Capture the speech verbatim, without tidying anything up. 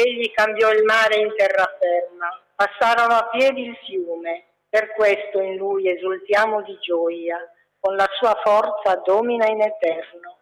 Egli cambiò il mare in terraferma, passarono a piedi il fiume, per questo in Lui esultiamo di gioia, con la sua forza domina in eterno.